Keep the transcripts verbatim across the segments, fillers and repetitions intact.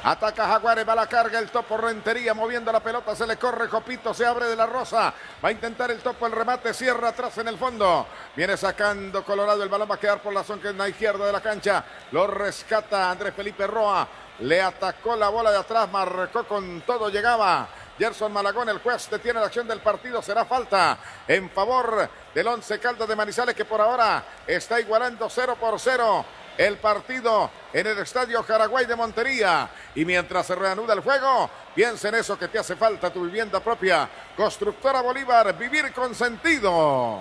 Ataca Jaguares, va a la carga el Topo Rentería, moviendo la pelota, se le corre Jopito, se abre de la Rosa, va a intentar el Topo el remate, cierra atrás en el fondo, viene sacando Colorado, el balón va a quedar por la zona izquierda de la cancha, lo rescata Andrés Felipe Roa, le atacó la bola de atrás, marcó con todo, llegaba Gerson Malagón, el juez detiene la acción del partido, será falta en favor del Once Caldas de Manizales, que por ahora está igualando cero por cero el partido en el Estadio Jaraguay de Montería. Y mientras se reanuda el juego, piensa en eso que te hace falta, tu vivienda propia. Constructora Bolívar, vivir con sentido.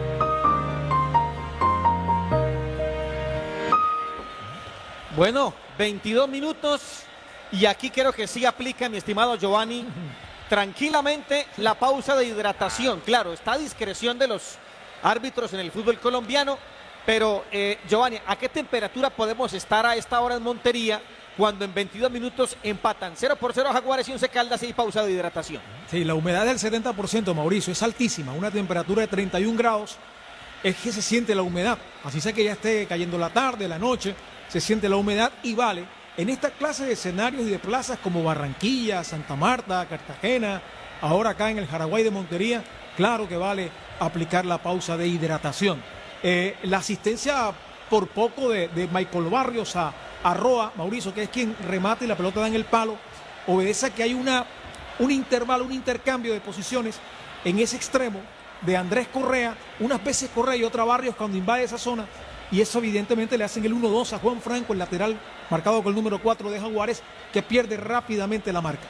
Bueno, veintidós minutos y aquí creo que sí aplica, mi estimado Giovanni, tranquilamente la pausa de hidratación. Claro, está a discreción de los árbitros en el fútbol colombiano. Pero, eh, Giovanni, ¿a qué temperatura podemos estar a esta hora en Montería cuando en veintidós minutos empatan cero por cero Jaguares y Once Caldas y pausa de hidratación? Sí, la humedad del setenta por ciento, Mauricio, es altísima, una temperatura de treinta y un grados, es que se siente la humedad. Así sea que ya esté cayendo la tarde, la noche, se siente la humedad y vale, en esta clase de escenarios y de plazas como Barranquilla, Santa Marta, Cartagena, ahora acá en el Jaraguay de Montería, claro que vale aplicar la pausa de hidratación. Eh, la asistencia por poco de, de Michael Barrios a, a Roa, Mauricio, que es quien remata y la pelota da en el palo, obedece a que hay una, un intervalo, un intercambio de posiciones en ese extremo de Andrés Correa, unas veces Correa y otra Barrios cuando invade esa zona, y eso evidentemente le hacen el uno dos a Juan Franco, el lateral marcado con el número cuatro de Jaguares, que pierde rápidamente la marca.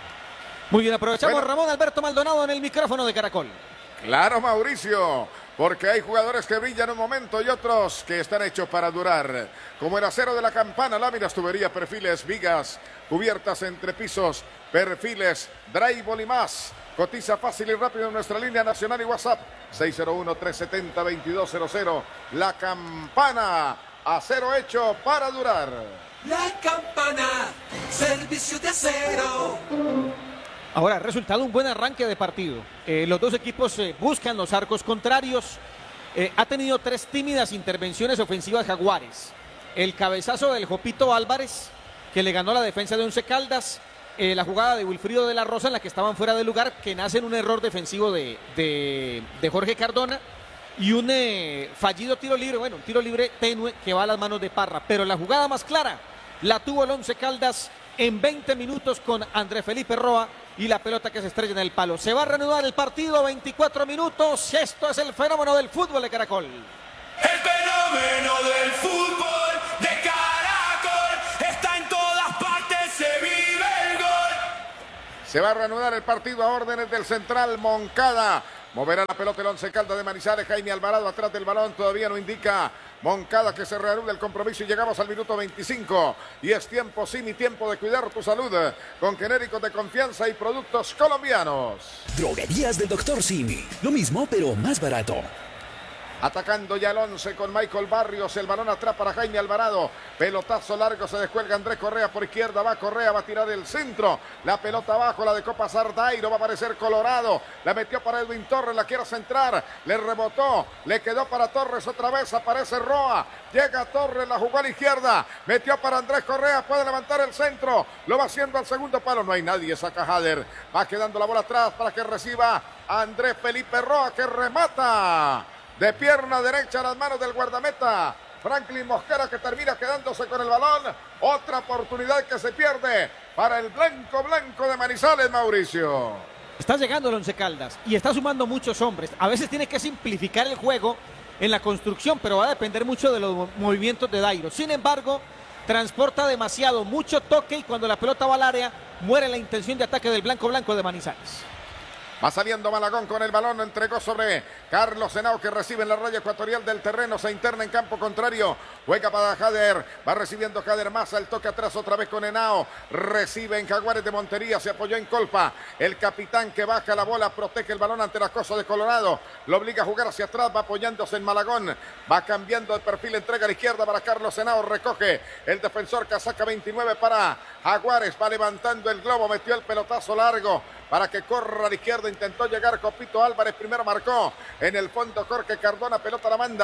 Muy bien, aprovechamos Bueno. Ramón Alberto Maldonado en el micrófono de Caracol. Claro, Mauricio, porque hay jugadores que brillan un momento y otros que están hechos para durar. Como el acero de la campana, láminas, tuberías, perfiles, vigas, cubiertas entre pisos, perfiles, drywall y más. Cotiza fácil y rápido en nuestra línea nacional y WhatsApp seis cero uno, tres siete cero, dos dos cero cero. La campana, acero hecho para durar. La campana, servicio de acero. Ahora, resultado un buen arranque de partido. Eh, los dos equipos eh, buscan los arcos contrarios. Eh, ha tenido tres tímidas intervenciones ofensivas Jaguares. El cabezazo del Jopito Álvarez, que le ganó la defensa de Once Caldas. Eh, la jugada de Wilfrido de la Rosa, en la que estaban fuera de lugar, que nace en un error defensivo de, de, de Jorge Cardona. Y un eh, fallido tiro libre, bueno, un tiro libre tenue que va a las manos de Parra. Pero la jugada más clara la tuvo el Once Caldas en veinte minutos con Andrés Felipe Roa. Y la pelota que se estrella en el palo. Se va a reanudar el partido, veinticuatro minutos. Esto es el fenómeno del fútbol de Caracol. El fenómeno del fútbol de Caracol está en todas partes, se vive el gol. Se va a reanudar el partido a órdenes del central Moncada. Moverá la pelota el Once Caldas de Manizales. Jaime Alvarado atrás del balón. Todavía no indica Moncada que se reanude el compromiso y llegamos al minuto veinticinco. Y es tiempo, sí, mi tiempo de cuidar tu salud con genéricos de confianza y productos colombianos. Droguerías del doctor Simi. Lo mismo, pero más barato. Atacando ya el once con Michael Barrios, el balón atrás para Jaime Alvarado, pelotazo largo, se descuelga Andrés Correa por izquierda, va Correa, va a tirar el centro, la pelota abajo, la de Copa Sardairo, va a aparecer Colorado, la metió para Edwin Torres, la quiere centrar, le rebotó, le quedó para Torres otra vez, aparece Roa, llega Torres, la jugó a la izquierda, metió para Andrés Correa, puede levantar el centro, lo va haciendo al segundo palo, no hay nadie, saca Jader, va quedando la bola atrás para que reciba a Andrés Felipe Roa, que remata de pierna derecha a las manos del guardameta Franklin Mosquera, que termina quedándose con el balón. Otra oportunidad que se pierde para el blanco blanco de Manizales, Mauricio. Está llegando el Once Caldas y está sumando muchos hombres. A veces tiene que simplificar el juego en la construcción, pero va a depender mucho de los movimientos de Dairo. Sin embargo, transporta demasiado, mucho toque, y cuando la pelota va al área, muere la intención de ataque del blanco blanco de Manizales. Va saliendo Malagón con el balón, entregó sobre Carlos Henao, que recibe en la raya ecuatorial del terreno, se interna en campo contrario, juega para Jader, va recibiendo Jader Maza, el toque atrás otra vez con Henao, recibe en Jaguares de Montería, se apoyó en Colpa, el capitán que baja la bola, protege el balón ante las cosas de Colorado, lo obliga a jugar hacia atrás, va apoyándose en Malagón, va cambiando de perfil, entrega a la izquierda para Carlos Henao, recoge el defensor casaca veintinueve para Jaguares, va levantando el globo, metió el pelotazo largo para que corra a la izquierda, intentó llegar Copito Álvarez, primero marcó en el fondo Jorge Cardona, pelota la manda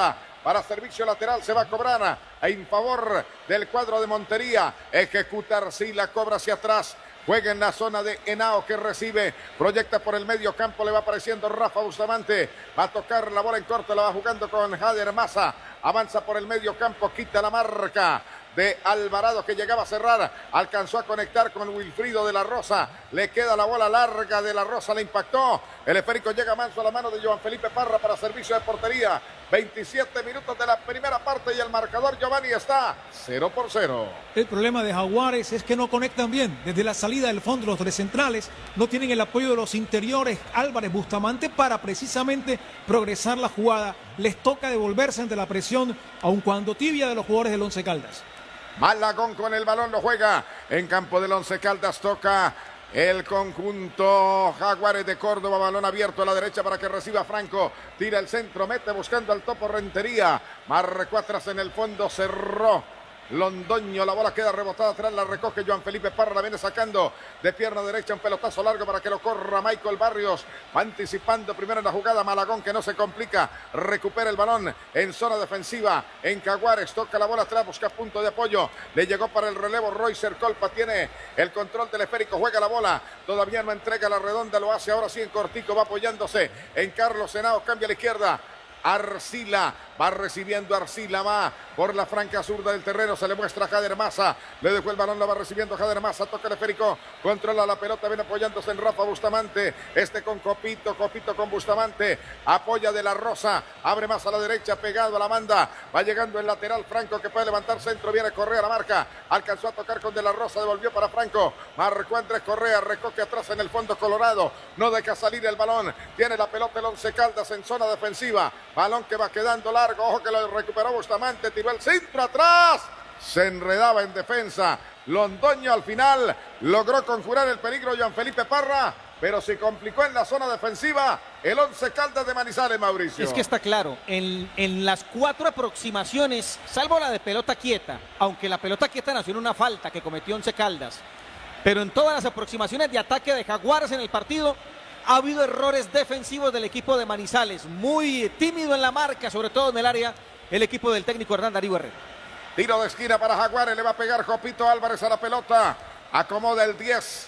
para servicio lateral, se va a cobrar en favor del cuadro de Montería. Ejecuta Arcila, cobra hacia atrás. Juega en la zona de Henao que recibe, proyecta por el medio campo, le va apareciendo Rafa Bustamante, va a tocar la bola en corto, la va jugando con Jader Maza, avanza por el medio campo, quita la marca de Alvarado que llegaba a cerrar, alcanzó a conectar con Wilfrido de la Rosa, le queda la bola larga de la Rosa, le impactó, el esférico llega manso a la mano de Joan Felipe Parra para servicio de portería, veintisiete minutos de la primera parte y el marcador, Giovanni, está cero por cero. El problema de Jaguares es que no conectan bien, desde la salida del fondo los tres centrales, no tienen el apoyo de los interiores Álvarez, Bustamante para precisamente progresar la jugada, les toca devolverse ante la presión, aun cuando tibia de los jugadores del Once Caldas. Malagón con el balón, lo juega en campo del Once Caldas, toca el conjunto Jaguares de Córdoba, balón abierto a la derecha para que reciba Franco, tira el centro, mete buscando al Topo Rentería, marcó atrás en el fondo, cerró Londoño, la bola queda rebotada atrás, la recoge Joan Felipe Parra, la viene sacando de pierna derecha, un pelotazo largo para que lo corra Michael Barrios, va anticipando primero en la jugada Malagón que no se complica, recupera el balón en zona defensiva, en Jaguares, toca la bola atrás, busca punto de apoyo, le llegó para el relevo Roycer Colpa, tiene el control del esférico, juega la bola, todavía no entrega la redonda, lo hace ahora sí en cortico, va apoyándose en Carlos Henao, cambia a la izquierda, Arcila, va recibiendo Arcila, va por la franca zurda del terreno, se le muestra a Jader Maza, le dejó el balón, lo va recibiendo Jader Maza, toca el esférico, controla la pelota, viene apoyándose en Rafa Bustamante, este con Copito, Copito con Bustamante, apoya de la Rosa, abre más a la derecha, pegado a la banda, va llegando el lateral Franco que puede levantar centro, viene Correa a la marca, alcanzó a tocar con de la Rosa, devolvió para Franco, marcó Andrés Correa, recoge atrás en el fondo Colorado, no deja salir el balón, tiene la pelota el Once Caldas en zona defensiva, balón que va quedando largo, ojo que lo recuperó Bustamante, tiró el centro atrás, se enredaba en defensa, Londoño al final logró conjurar el peligro Joan Felipe Parra, pero se complicó en la zona defensiva el Once Caldas de Manizales, Mauricio. Es que está claro, en, en las cuatro aproximaciones, salvo la de pelota quieta, aunque la pelota quieta nació en una falta que cometió Once Caldas, pero en todas las aproximaciones de ataque de Jaguares en el partido, ha habido errores defensivos del equipo de Manizales, muy tímido en la marca, sobre todo en el área, el equipo del técnico Hernán Darío Herrera. Tiro de esquina para Jaguares, le va a pegar Jopito Álvarez a la pelota, acomoda el diez,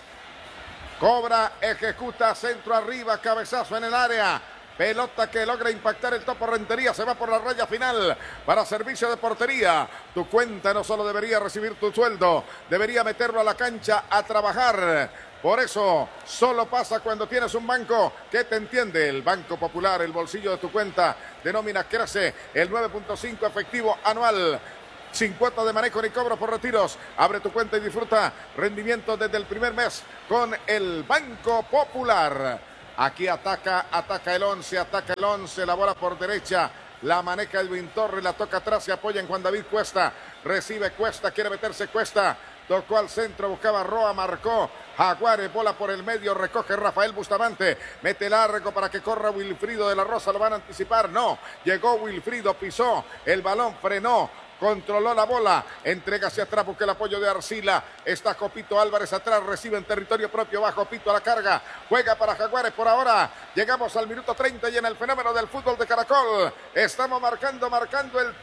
cobra, ejecuta, centro arriba, cabezazo en el área, pelota que logra impactar el Topo Rentería, se va por la raya final para servicio de portería. Tu cuenta no solo debería recibir tu sueldo, debería meterlo a la cancha a trabajar. Por eso, solo pasa cuando tienes un banco que te entiende. El Banco Popular, el bolsillo de tu cuenta de nómina crece, el nueve punto cinco efectivo anual. Sin cuota de manejo ni cobro por retiros. Abre tu cuenta y disfruta rendimiento desde el primer mes con el Banco Popular. Aquí ataca, ataca el once, ataca el once, la bola por derecha. La maneja Edwin Torres, la toca atrás, se apoya en Juan David Cuesta. Recibe Cuesta, quiere meterse Cuesta. Tocó al centro, buscaba Roa, marcó Jaguares, bola por el medio, recoge Rafael Bustamante, mete largo para que corra Wilfrido de la Rosa, lo van a anticipar, no, llegó Wilfrido, pisó, el balón frenó, controló la bola, entrega hacia atrás, busca el apoyo de Arcila, está Copito Álvarez atrás, recibe en territorio propio, va Copito a la carga, juega para Jaguares por ahora, llegamos al minuto treinta y en el fenómeno del fútbol de Caracol, estamos marcando, marcando el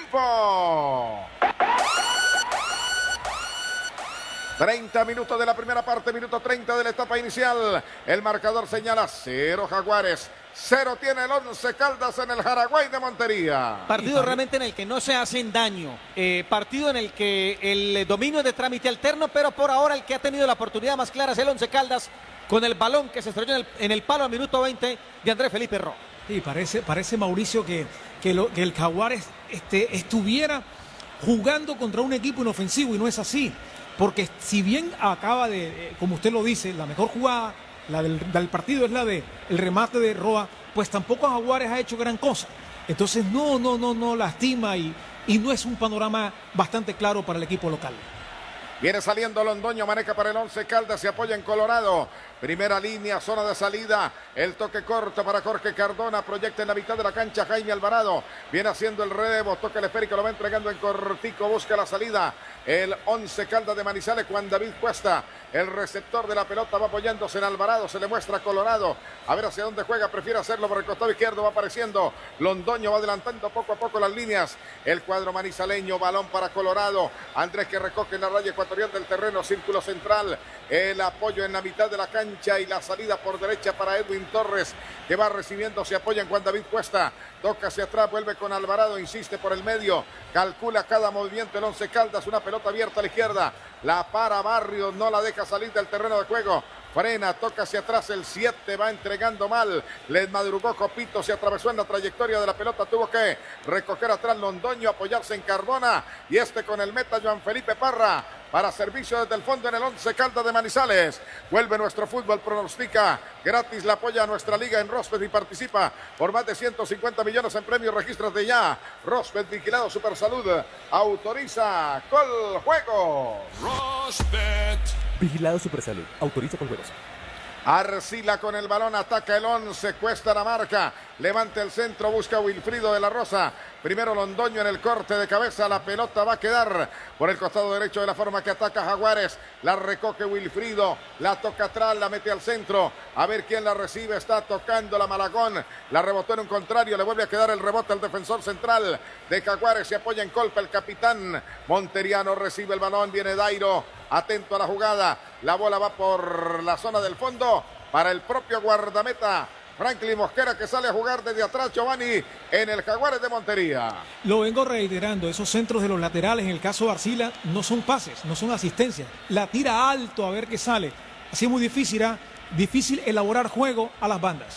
tiempo. treinta minutos de la primera parte, minuto treinta de la etapa inicial. El marcador señala cero Jaguares, cero tiene el Once Caldas en el Jaraguay de Montería. Partido realmente en el que no se hacen daño, eh, partido en el que el dominio es de trámite alterno, pero por ahora el que ha tenido la oportunidad más clara es el Once Caldas, con el balón que se estrelló en el, en el palo al minuto veinte de Andrés Felipe Ro. Sí, parece, parece Mauricio que, que, lo, que el Jaguares este, estuviera jugando contra un equipo inofensivo y no es así. Porque si bien acaba de, como usted lo dice, la mejor jugada la del, del partido es la de el remate de Roa, pues tampoco Jaguares ha hecho gran cosa. Entonces no, no, no, no lastima y, y no es un panorama bastante claro para el equipo local. Viene saliendo Londoño, maneja para el Once Caldas, se apoya en Colorado. Primera línea, zona de salida. El toque corto para Jorge Cardona. Proyecta en la mitad de la cancha Jaime Alvarado. Viene haciendo el relevo. Toca el esférico, lo va entregando en cortico. Busca la salida. El Once Caldas de Manizales, Juan David Cuesta. El receptor de la pelota va apoyándose en Alvarado. Se le muestra Colorado. A ver hacia dónde juega. Prefiere hacerlo por el costado izquierdo. Va apareciendo. Londoño va adelantando poco a poco las líneas. El cuadro manizaleño. Balón para Colorado. Andrés que recoge en la raya ecuatorial del terreno. Círculo central. El apoyo en la mitad de la cancha y la salida por derecha para Edwin Torres, que va recibiendo, se apoya en Juan David Cuesta, toca hacia atrás, vuelve con Alvarado, insiste por el medio, calcula cada movimiento el Once Caldas, una pelota abierta a la izquierda, la para Barrios, no la deja salir del terreno de juego. Frena, toca hacia atrás el siete, va entregando mal, les madrugó Copito, se atravesó en la trayectoria de la pelota, tuvo que recoger atrás Londoño, apoyarse en Cardona, y este con el meta Joan Felipe Parra, para servicio desde el fondo en el Once Caldas de Manizales. Vuelve nuestro fútbol, pronostica gratis, la apoya a nuestra liga en Rosbet y participa por más de ciento cincuenta millones en premios, regístrate ya. Rosbet, vigilado Supersalud, autoriza con juego. Rosbet. Vigilado Supersalud. Autoriza con juegos. Arcila con el balón, ataca el once, Cuesta la marca, levanta el centro, busca Wilfrido de la Rosa, primero Londoño en el corte de cabeza, la pelota va a quedar por el costado derecho de la forma que ataca Jaguares, la recoge Wilfrido, la toca atrás, la mete al centro, a ver quién la recibe, está tocando la Malagón, la rebotó en un contrario, le vuelve a quedar el rebote al defensor central de Jaguares, se apoya en Colpa el capitán, Monteriano recibe el balón, viene Dairo, atento a la jugada, la bola va por la zona del fondo para el propio guardameta Franklin Mosquera, que sale a jugar desde atrás, Giovanni, en el Jaguares de Montería. Lo vengo reiterando, esos centros de los laterales, en el caso de Arcila, no son pases, no son asistencias. La tira alto a ver qué sale. Así es muy difícil, ¿eh? Difícil elaborar juego a las bandas.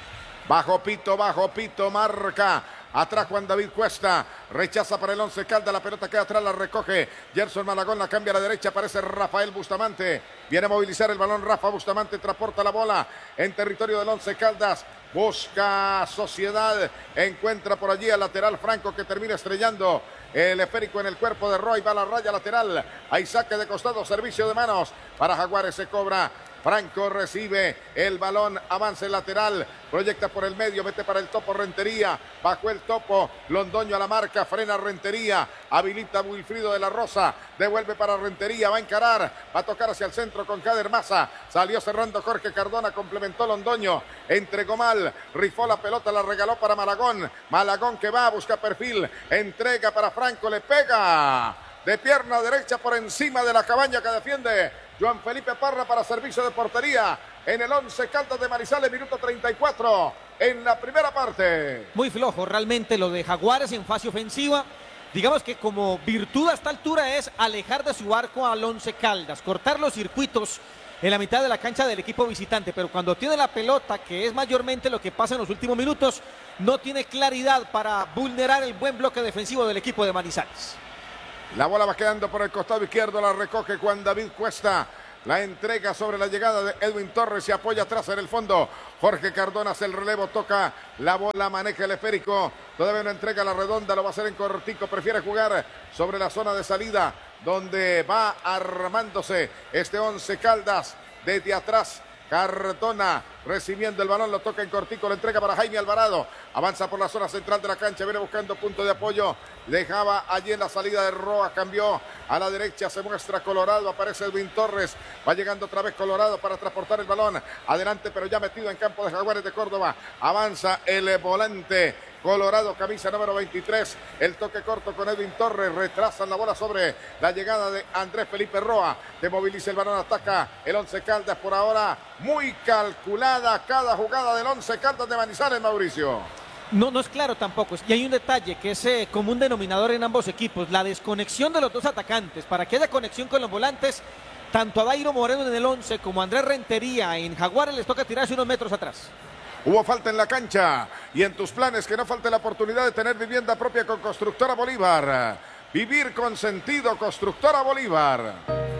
Bajo pito, bajo pito, marca. Atrás Juan David Cuesta, rechaza para el Once Caldas, la pelota queda atrás, la recoge Gerson Malagón, la cambia a la derecha, aparece Rafael Bustamante, viene a movilizar el balón, Rafa Bustamante transporta la bola en territorio del Once Caldas, busca Sociedad, encuentra por allí al lateral Franco que termina estrellando el esférico en el cuerpo de Roy, va a la raya lateral, hay saque de costado, servicio de manos para Jaguares, se cobra. Franco recibe el balón, avanza el lateral, proyecta por el medio, mete para el topo Rentería, bajó el topo, Londoño a la marca, frena Rentería, habilita Wilfrido de la Rosa, devuelve para Rentería, va a encarar, va a tocar hacia el centro con Kader Maza, salió cerrando Jorge Cardona, complementó Londoño, entregó mal, rifó la pelota, la regaló para Malagón, Malagón que va, busca perfil, entrega para Franco, le pega de pierna derecha por encima de la cabaña que defiende Joan Felipe Parra para servicio de portería en el Once Caldas de Manizales, minuto treinta y cuatro en la primera parte. Muy flojo realmente lo de Jaguares en fase ofensiva. Digamos que como virtud a esta altura es alejar de su arco al Once Caldas, cortar los circuitos en la mitad de la cancha del equipo visitante, pero cuando tiene la pelota, que es mayormente lo que pasa en los últimos minutos, no tiene claridad para vulnerar el buen bloque defensivo del equipo de Manizales. La bola va quedando por el costado izquierdo, la recoge Juan David Cuesta. La entrega sobre la llegada de Edwin Torres, se apoya atrás en el fondo. Jorge Cardona hace el relevo, toca la bola, maneja el esférico. Todavía no entrega la redonda, lo va a hacer en cortico. Prefiere jugar sobre la zona de salida, donde va armándose este Once Caldas desde atrás. Cardona recibiendo el balón, lo toca en cortico, lo entrega para Jaime Alvarado, avanza por la zona central de la cancha, viene buscando punto de apoyo, dejaba allí en la salida de Roa, cambió a la derecha, se muestra Colorado, aparece Edwin Torres, va llegando otra vez Colorado para transportar el balón, adelante pero ya metido en campo de Jaguares de Córdoba, avanza el volante Colorado, camisa número veintitrés, el toque corto con Edwin Torres, retrasan la bola sobre la llegada de Andrés Felipe Roa, que moviliza el balón, ataca el Once Caldas por ahora, muy calculada cada jugada del Once Caldas de Manizales, Mauricio. No, no es claro tampoco, y hay un detalle que es eh, común denominador en ambos equipos, la desconexión de los dos atacantes, para que haya conexión con los volantes, tanto a Dairo Moreno en el once como a Andrés Rentería en Jaguares les toca tirarse unos metros atrás. Hubo falta en la cancha y en tus planes que no falte la oportunidad de tener vivienda propia con Constructora Bolívar. Vivir con sentido, Constructora Bolívar.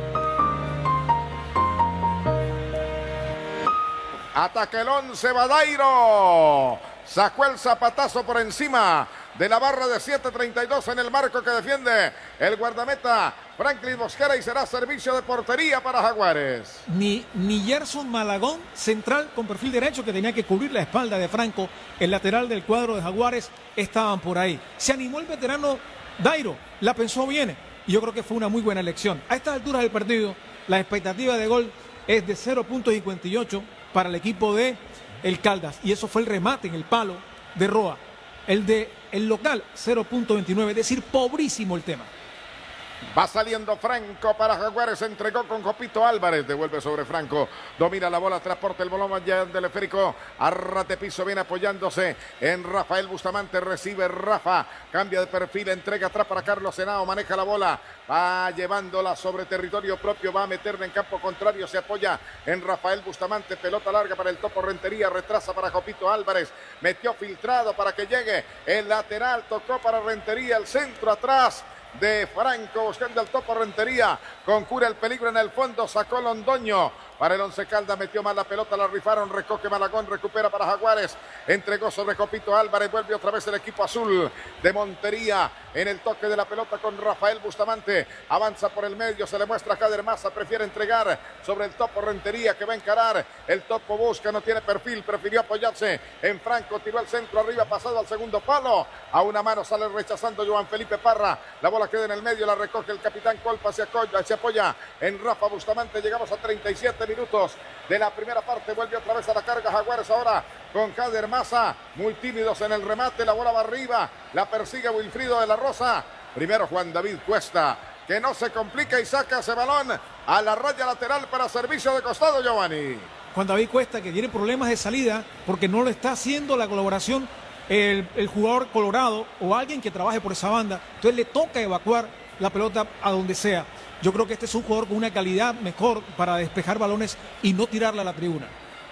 Ataca el once, Badairo. Sacó el zapatazo por encima de la barra de siete treinta y dos en el marco que defiende el guardameta Franklin Mosquera y será servicio de portería para Jaguares. Ni, ni Gerson Malagón, central con perfil derecho, que tenía que cubrir la espalda de Franco, el lateral del cuadro de Jaguares, estaban por ahí. Se animó el veterano Dairo, la pensó bien y yo creo que fue una muy buena elección. A estas alturas del partido, la expectativa de gol es de cero punto cincuenta y ocho para el equipo de el Caldas, y eso fue el remate en el palo de Roa. El de el local cero punto veintinueve, es decir, pobrísimo el tema. Va saliendo Franco para Jaguares, entregó con Jopito Álvarez, devuelve sobre Franco, domina la bola, transporta el balón ya del esférico, arrate piso, viene apoyándose en Rafael Bustamante, recibe Rafa, cambia de perfil, entrega atrás para Carlos Henao, maneja la bola, va llevándola sobre territorio propio, va a meterla en campo contrario, se apoya en Rafael Bustamante, pelota larga para el Topo Rentería, retrasa para Jopito Álvarez, metió filtrado para que llegue el lateral, tocó para Rentería, el centro atrás de Franco, buscando al Topo Rentería, concura el peligro en el fondo, sacó Londoño para el Once Caldas, metió mal la pelota, la rifaron, recoge Malagón, recupera para Jaguares, entregó sobre Jopito Álvarez, vuelve otra vez el equipo azul de Montería en el toque de la pelota con Rafael Bustamante, avanza por el medio, se le muestra a Kader Maza, prefiere entregar sobre el Topo Rentería que va a encarar, el Topo busca, no tiene perfil, prefirió apoyarse en Franco, tiró el centro arriba, pasado al segundo palo, a una mano sale rechazando Joan Felipe Parra, la bola queda en el medio, la recoge el capitán Colpa, se apoya, se apoya en Rafa Bustamante, llegamos a treinta y siete minutos de la primera parte, vuelve otra vez a la carga Jaguares ahora con Kader Maza, muy tímidos en el remate, la bola va arriba, la persigue Wilfrido de la Rosa, primero Juan David Cuesta, que no se complica y saca ese balón a la raya lateral para servicio de costado, Giovanni. Juan David Cuesta, que tiene problemas de salida porque no lo está haciendo la colaboración el, el jugador colorado o alguien que trabaje por esa banda, entonces le toca evacuar la pelota a donde sea. Yo creo que este es un jugador con una calidad mejor para despejar balones y no tirarla a la tribuna.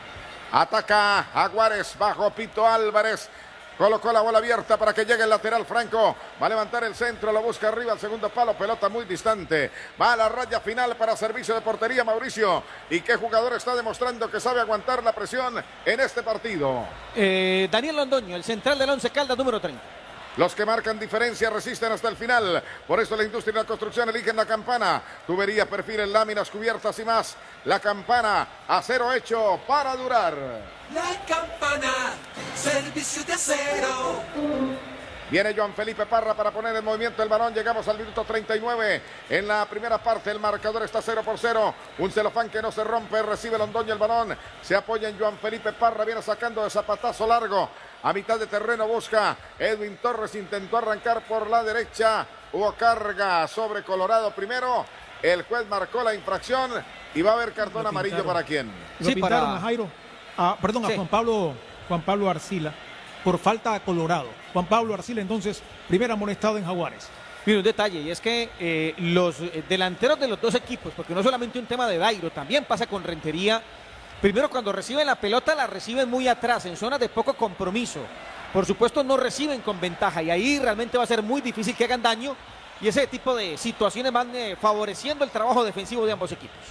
Ataca Jaguares bajo Pito Álvarez. Colocó la bola abierta para que llegue el lateral Franco. Va a levantar el centro, lo busca arriba al segundo palo. Pelota muy distante. Va a la raya final para servicio de portería, Mauricio. ¿Y qué jugador está demostrando que sabe aguantar la presión en este partido? Eh, Daniel Londoño, el central del Once Caldas, número treinta. Los que marcan diferencia resisten hasta el final. Por eso la industria de la construcción eligen la Campana. Tuberías, perfiles, láminas, cubiertas y más. La Campana, acero hecho para durar. La Campana, servicio de acero. Viene Joan Felipe Parra para poner en movimiento el balón. Llegamos al minuto treinta y nueve. En la primera parte el marcador está cero por cero. Un celofán que no se rompe. Recibe Londoño el balón. Se apoya en Joan Felipe Parra. Viene sacando de zapatazo largo. A mitad de terreno busca Edwin Torres. Intentó arrancar por la derecha. Hubo carga sobre Colorado primero. El juez marcó la infracción. Y va a haber cartón amarillo para quién. Lo Sí, pintaron para- a Jairo, a, perdón, Sí. a Juan Pablo, Juan Pablo Arcila por falta a Colorado. Juan Pablo Arcila entonces, primer amonestado en Jaguares. Mira, un detalle, y es que eh, los eh, delanteros de los dos equipos, porque no solamente un tema de Dairo, también pasa con Rentería. Primero, cuando reciben la pelota, la reciben muy atrás, en zonas de poco compromiso. Por supuesto, no reciben con ventaja, y ahí realmente va a ser muy difícil que hagan daño, y ese tipo de situaciones van eh, favoreciendo el trabajo defensivo de ambos equipos.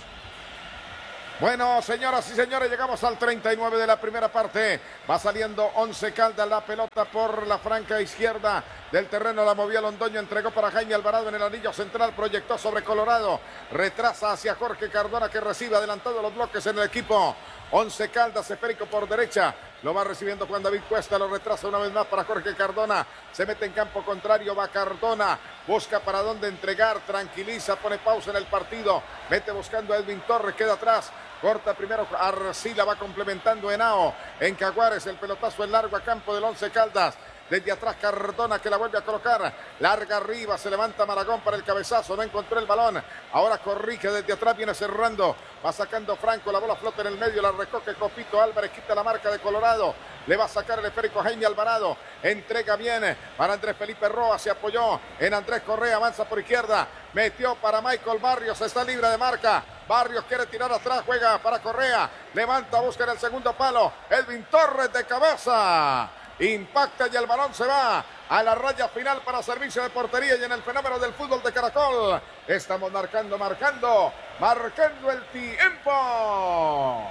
Bueno, señoras y señores, llegamos al treinta y nueve de la primera parte. Va saliendo Once Caldas, la pelota por la franca izquierda del terreno. La movió Londoño, entregó para Jaime Alvarado en el anillo central, proyectó sobre Colorado. Retrasa hacia Jorge Cardona que recibe adelantado los bloques en el equipo. Once Caldas, esférico por derecha. Lo va recibiendo Juan David Cuesta, lo retrasa una vez más para Jorge Cardona. Se mete en campo contrario, va Cardona. Busca para dónde entregar, tranquiliza, pone pausa en el partido. Mete buscando a Edwin Torres, queda atrás. Corta primero Arcila, va complementando Henao. En Jaguares, el pelotazo en largo a campo del Once Caldas. Desde atrás Cardona que la vuelve a colocar. Larga arriba, se levanta Maragón para el cabezazo. No encontró el balón. Ahora corrige desde atrás, viene cerrando. Va sacando Franco, la bola flota en el medio. La recoge Copito Álvarez, quita la marca de Colorado. Le va a sacar el esférico a Jaime Alvarado. Entrega bien para Andrés Felipe Roa. Se apoyó en Andrés Correa. Avanza por izquierda. Metió para Michael Barrios. Está libre de marca. Barrios quiere tirar atrás. Juega para Correa. Levanta, busca en el segundo palo. Edwin Torres de cabeza. Impacta y el balón se va a la raya final para servicio de portería. Y en el fenómeno del fútbol de Caracol estamos marcando, marcando, marcando el tiempo.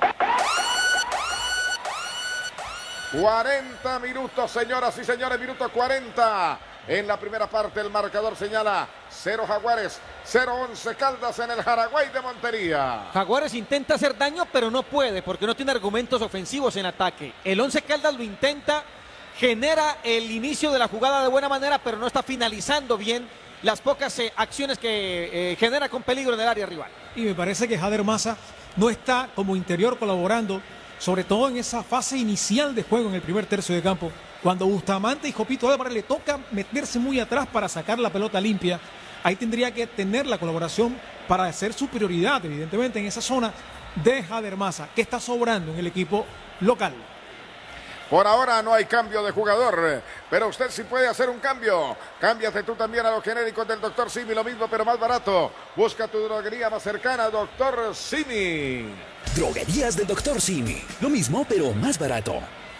cuarenta minutos, señoras y señores, minuto cuarenta En la primera parte el marcador señala cero Jaguares, cero Once Caldas en el Jaraguay de Montería. Jaguares intenta hacer daño, pero no puede porque no tiene argumentos ofensivos en ataque. El Once Caldas lo intenta, genera el inicio de la jugada de buena manera, pero no está finalizando bien las pocas eh, acciones que eh, genera con peligro en el área rival. Y me parece que Jader Massa no está como interior colaborando, sobre todo en esa fase inicial de juego en el primer tercio de campo. Cuando Bustamante y Jopito Álvarez le toca meterse muy atrás para sacar la pelota limpia, ahí tendría que tener la colaboración para hacer su prioridad, evidentemente, en esa zona de Jader Massa, que está sobrando en el equipo local. Por ahora no hay cambio de jugador, pero usted sí puede hacer un cambio. Cámbiate tú también a los genéricos del doctor Simi, lo mismo pero más barato. Busca tu droguería más cercana, doctor Simi. Droguerías del doctor Simi. Lo mismo, pero más barato.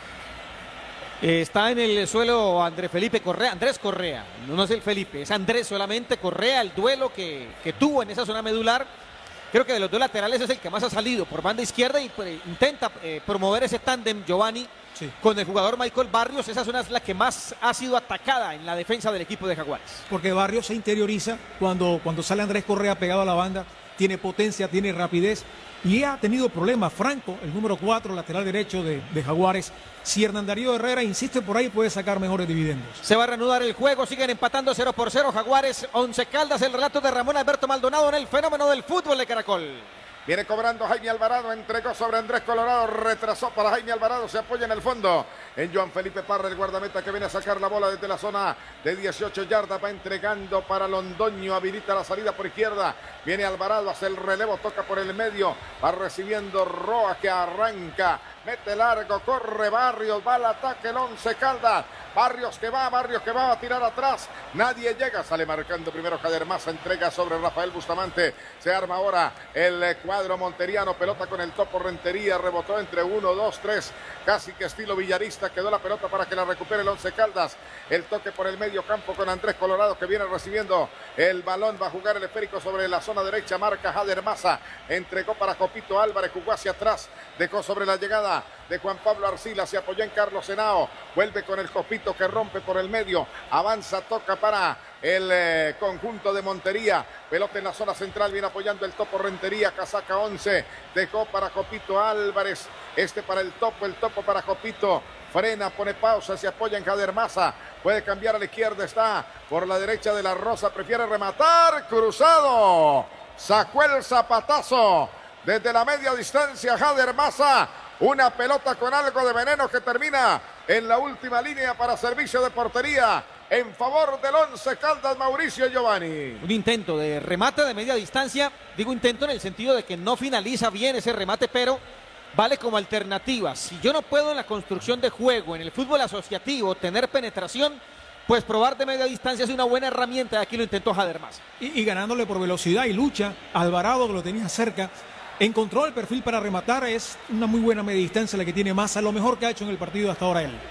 Está en el suelo Andrés Felipe Correa, Andrés Correa, no es el Felipe, es Andrés solamente Correa, el duelo que, que tuvo en esa zona medular. Creo que de los dos laterales es el que más ha salido por banda izquierda y pues, intenta eh, promover ese tándem Giovanni sí. con el jugador Michael Barrios. Esa zona es la que más ha sido atacada en la defensa del equipo de Jaguares. Porque Barrios se interioriza cuando, cuando sale Andrés Correa pegado a la banda, tiene potencia, tiene rapidez y ha tenido problemas. Franco, el número cuatro, lateral derecho de, de Jaguares. Si Hernán Darío Herrera insiste por ahí, puede sacar mejores dividendos. Se va a reanudar el juego, siguen empatando cero por cero Jaguares, Once Caldas, el relato de Ramón Alberto Maldonado en el fenómeno del fútbol de Caracol. Viene cobrando Jaime Alvarado, entregó sobre Andrés Colorado, retrasó para Jaime Alvarado, se apoya en el fondo. En Joan Felipe Parra, el guardameta que viene a sacar la bola desde la zona de dieciocho yardas, va entregando para Londoño, habilita la salida por izquierda. Viene Alvarado, hace el relevo, toca por el medio, va recibiendo Roa que arranca, mete largo, corre Barrios, va al ataque el Once Caldas. Barrios que va, Barrios que va a tirar atrás, nadie llega, sale marcando primero Jader Massa, entrega sobre Rafael Bustamante, se arma ahora el cuadro monteriano, pelota con el topo Rentería, rebotó entre uno, dos, tres, casi que estilo villarista, quedó la pelota para que la recupere el Once Caldas, el toque por el medio campo con Andrés Colorado que viene recibiendo el balón, va a jugar el esférico sobre la zona derecha, marca Jader Massa, entregó para Jopito Álvarez, jugó hacia atrás, dejó sobre la llegada de Juan Pablo Arcila, se apoyó en Carlos Henao, vuelve con el Jopito que rompe por el medio, avanza, toca para el eh, conjunto de Montería, pelota en la zona central, viene apoyando el topo Rentería, casaca once, dejó para Jopito Álvarez, este para el topo, el topo para Jopito, frena, pone pausa, se apoya en Jader Massa, puede cambiar a la izquierda, está por la derecha de la Rosa, prefiere rematar, cruzado, sacó el zapatazo, desde la media distancia Jader Massa, una pelota con algo de veneno que termina en la última línea para servicio de portería en favor del Once Caldas, Mauricio Giovanni. Un intento de remate de media distancia, digo intento en el sentido de que no finaliza bien ese remate, pero vale como alternativa. Si yo no puedo en la construcción de juego, en el fútbol asociativo, tener penetración, pues probar de media distancia es una buena herramienta. Aquí lo intentó Jader Massa. Y, y ganándole por velocidad y lucha, Alvarado que lo tenía cerca, encontró el perfil para rematar, es una muy buena media distancia la que tiene Massa, lo mejor que ha hecho en el partido hasta ahora él.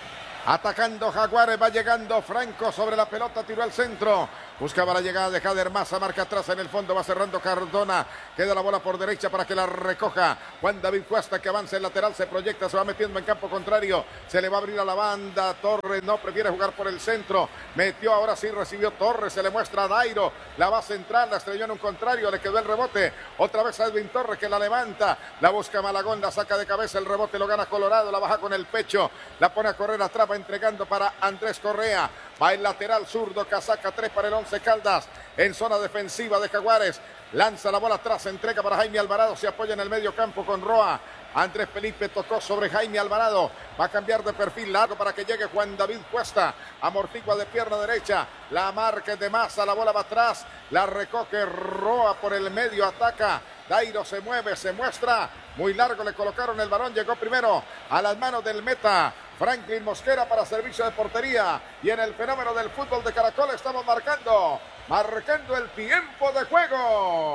Atacando Jaguares, va llegando Franco sobre la pelota, tiró al centro, buscaba la llegada de Jader Massa, marca atrás en el fondo, va cerrando Cardona, queda la bola por derecha para que la recoja Juan David Cuesta, que avanza el lateral, se proyecta, se va metiendo en campo contrario, se le va a abrir a la banda, Torres no, prefiere jugar por el centro, metió, ahora sí recibió Torres, se le muestra a Dairo, la va a centrar, la estrelló en un contrario, le quedó el rebote, otra vez a Edwin Torres que la levanta, la busca Malagón, la saca de cabeza, el rebote lo gana Colorado, la baja con el pecho, la pone a correr atrás, va entregando para Andrés Correa, va el lateral zurdo, casaca tres para el Once Caldas, en zona defensiva de Jaguares, lanza la bola atrás, entrega para Jaime Alvarado, se apoya en el medio campo con Roa, Andrés Felipe tocó sobre Jaime Alvarado, va a cambiar de perfil largo para que llegue Juan David Cuesta, amortigua de pierna derecha, la marca de Massa, la bola va atrás, la recoge Roa por el medio, ataca, Dairo se mueve, se muestra, muy largo le colocaron el balón, llegó primero a las manos del meta, Franklin Mosquera para servicio de portería, y en el fenómeno del fútbol de Caracol estamos marcando, marcando el tiempo de juego.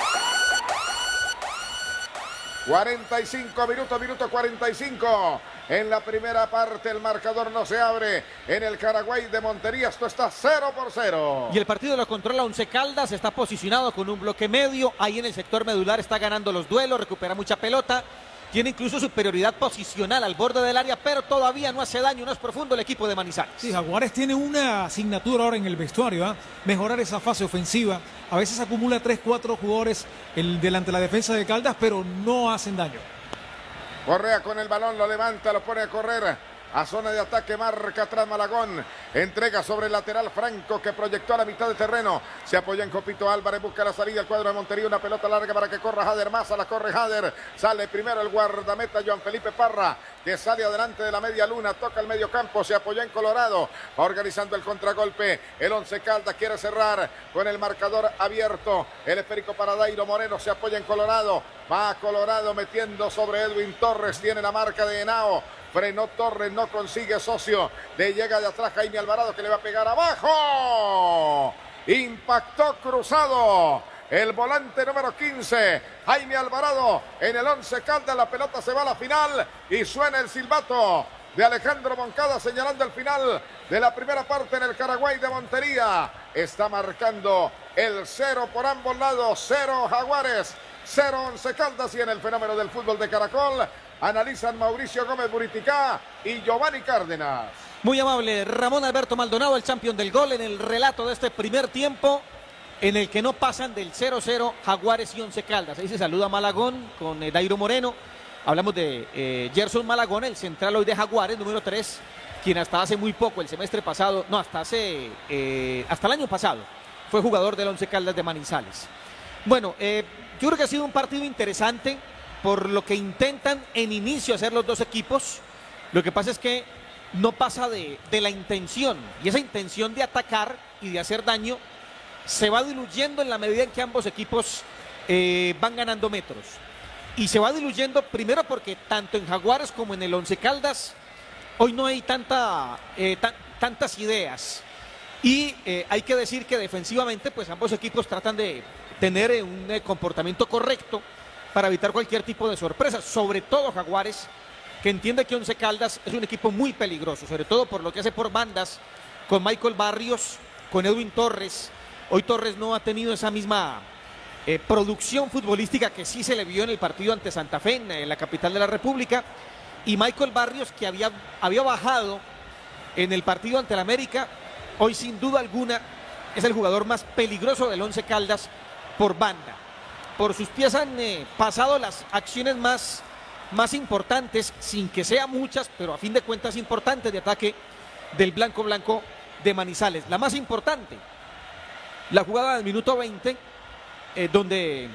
cuarenta y cinco minutos, minuto cuarenta y cinco. En la primera parte el marcador no se abre en el Caraguay de Montería, esto está cero por cero. Y el partido lo controla Once Caldas, está posicionado con un bloque medio, ahí en el sector medular está ganando los duelos, recupera mucha pelota, tiene incluso superioridad posicional al borde del área, pero todavía no hace daño, no es profundo el equipo de Manizales. Sí, Jaguares tiene una asignatura ahora en el vestuario, ¿eh? Mejorar esa fase ofensiva. A veces acumula tres, cuatro jugadores el, delante de la defensa de Caldas, pero no hacen daño. Correa con el balón, lo levanta, lo pone a correr. A zona de ataque, marca atrás Malagón. Entrega sobre el lateral Franco, que proyectó a la mitad de terreno. Se apoya en Copito Álvarez, busca la salida al cuadro de Montería. Una pelota larga para que corra Jader Maza, la corre Jader. Sale primero el guardameta Joan Felipe Parra, que sale adelante de la media luna. Toca el medio campo, se apoya en Colorado. Va organizando el contragolpe. El Once Caldas quiere cerrar con el marcador abierto. El esférico para Dairo Moreno, se apoya en Colorado. Va a Colorado metiendo sobre Edwin Torres. Tiene la marca de Henao. Frenó Torres, no consigue socio. Le llega de atrás Jaime Alvarado, que le va a pegar abajo. Impactó cruzado. El volante número quince, Jaime Alvarado, en el Once Caldas. La pelota se va a la final y suena el silbato de Alejandro Moncada señalando el final de la primera parte en el Caraguay de Montería. Está marcando el cero por ambos lados. Cero Jaguares, cero Once Caldas. Y en el fenómeno del fútbol de Caracol analizan Mauricio Gómez Buriticá y Giovanni Cárdenas. Muy amable Ramón Alberto Maldonado, el campeón del gol, en el relato de este primer tiempo, en el que no pasan del cero cero Jaguares y Once Caldas. Ahí se saluda Malagón con eh, Dairo Moreno. Hablamos de eh, Gerson Malagón, el central hoy de Jaguares, número tres, quien hasta hace muy poco, el semestre pasado, no, hasta hace, eh, hasta el año pasado, fue jugador del Once Caldas de Manizales. Bueno, eh, yo creo que ha sido un partido interesante por lo que intentan en inicio hacer los dos equipos. Lo que pasa es que no pasa de, de la intención, y esa intención de atacar y de hacer daño se va diluyendo en la medida en que ambos equipos eh, van ganando metros. Y se va diluyendo primero porque tanto en Jaguares como en el Once Caldas hoy no hay tanta, eh, ta- tantas ideas. Y eh, hay que decir que defensivamente pues ambos equipos tratan de tener eh, un eh, comportamiento correcto para evitar cualquier tipo de sorpresa, sobre todo Jaguares, que entiende que Once Caldas es un equipo muy peligroso, sobre todo por lo que hace por bandas, con Michael Barrios, con Edwin Torres. Hoy Torres no ha tenido esa misma eh, producción futbolística que sí se le vio en el partido ante Santa Fe, en, en la capital de la República, y Michael Barrios, que había, había bajado en el partido ante el América, hoy sin duda alguna es el jugador más peligroso del Once Caldas por banda. Por sus pies han eh, pasado las acciones más, más importantes, sin que sean muchas, pero a fin de cuentas importantes, de ataque del Blanco Blanco de Manizales. La más importante, la jugada del minuto veinte, eh, donde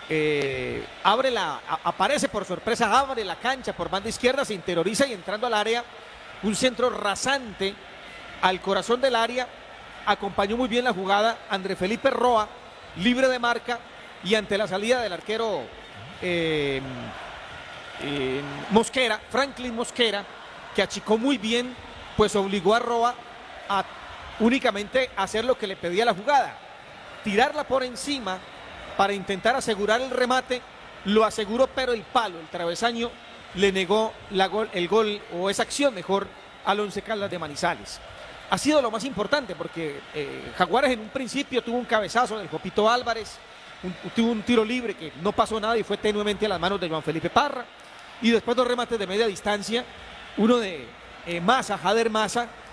eh, abre la, a, aparece por sorpresa, abre la cancha por banda izquierda, se interioriza y entrando al área, un centro rasante al corazón del área. Acompañó muy bien la jugada André Felipe Roa, libre de marca, y ante la salida del arquero eh, eh, Mosquera, Franklin Mosquera, que achicó muy bien, pues obligó a Roa a únicamente hacer lo que le pedía la jugada, tirarla por encima para intentar asegurar el remate. Lo aseguró, pero el palo, el travesaño, le negó la gol, el gol, o esa acción mejor, al Once Caldas de Manizales. Ha sido lo más importante porque eh, Jaguares en un principio tuvo un cabezazo del Copito Álvarez, un, tuvo un tiro libre que no pasó nada y fue tenuemente a las manos de Joan Felipe Parra, y después dos remates de media distancia, uno de eh, Maza, Jader Maza,